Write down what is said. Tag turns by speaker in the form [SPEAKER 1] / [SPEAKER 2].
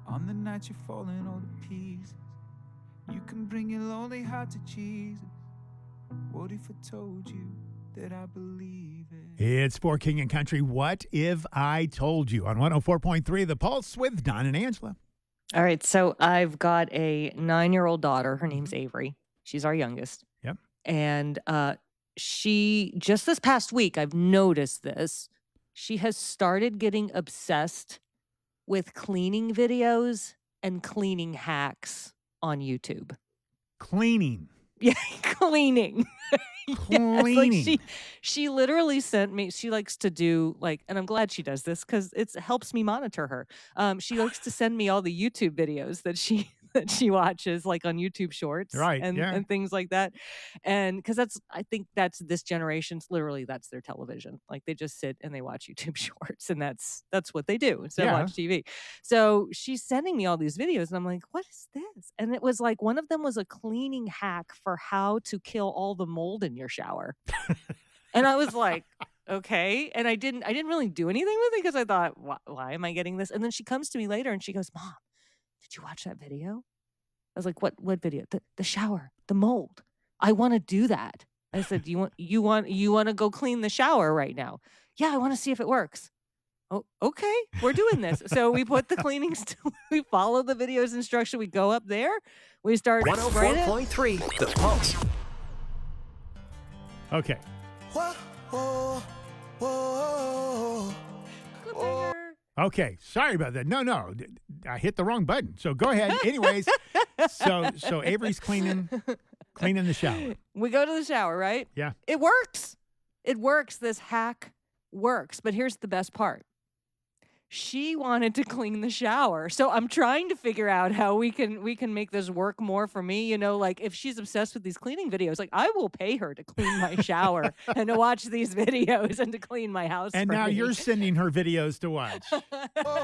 [SPEAKER 1] On the night you're falling all to pieces, you can bring your lonely heart to Jesus. What if I told you that I believe it?
[SPEAKER 2] It's for King and Country. What if I told you on 104.3 The Pulse with Don and Angela.
[SPEAKER 3] All right, so I've got a 9-year-old daughter. Her name's Avery. She's our youngest.
[SPEAKER 2] Yep.
[SPEAKER 3] And she, just this past week, I've noticed this. She has started getting obsessed with cleaning videos and cleaning hacks on YouTube.
[SPEAKER 2] Cleaning.
[SPEAKER 3] Yeah, cleaning.
[SPEAKER 2] Cleaning.
[SPEAKER 3] Yes, like she literally sent me, she likes to do and I'm glad she does this because it helps me monitor her. She likes to send me all the YouTube videos that she watches, like on YouTube Shorts,
[SPEAKER 2] Right,
[SPEAKER 3] and things like that. And because I think that's this generation's, literally that's their television. Like they just sit and they watch YouTube Shorts, and that's what they do instead of watch TV. So she's sending me all these videos, and I'm like, what is this? And it was like, one of them was a cleaning hack for how to kill all the mold in your shower. And I was like, okay. And I didn't really do anything with it because I thought, why am I getting this? And then she comes to me later and she goes, Mom, did you watch that video? I was like, what video? The shower, the mold. I want to do that. I said, you want to go clean the shower right now? Yeah, I want to see if it works. Oh, okay, we're doing this. So we put the cleaning, we follow the video's instruction. We go up there, we start
[SPEAKER 4] 104.3 The Pulse.
[SPEAKER 2] Okay.
[SPEAKER 4] Whoa, whoa, whoa.
[SPEAKER 3] Cliffhanger.
[SPEAKER 2] Okay. Sorry about that. No. I hit the wrong button. So go ahead. Anyways, so Avery's cleaning the shower.
[SPEAKER 3] We go to the shower, right?
[SPEAKER 2] Yeah.
[SPEAKER 3] It works. It works. This hack works. But here's the best part. She wanted to clean the shower. So I'm trying to figure out how we can make this work more for me. You know, like if she's obsessed with these cleaning videos, like I will pay her to clean my shower and to watch these videos and to clean my house.
[SPEAKER 2] And
[SPEAKER 3] for
[SPEAKER 2] now
[SPEAKER 3] me.
[SPEAKER 2] you're sending her videos to watch.